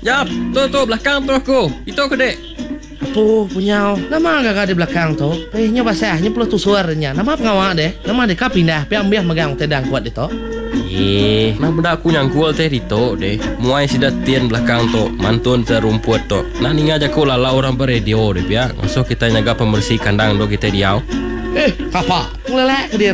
Jap, tu belakang tu aku. Itu aku dek. Apa punya? Nama agak di belakang tu. Nya basahnya perlu tu suaranya. Nama pengawak deh. Nama dek pindah. Piang biar megang tedang kuat itu. Nah benda aku nyangkul teh itu deh. Muai sudah tian belakang tu. Mantun terumput tu. Nah ni aja aku lala orang beradio deh ya. Masuk kita nyaga pembersih kandang do kita diau. Kapa? Ngelelek ke dia.